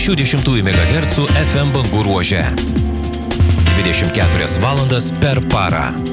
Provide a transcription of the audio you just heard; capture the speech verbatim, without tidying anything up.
šešių dešimtųjų megahercų F M bangų ruože. dvidešimt keturias valandas per parą.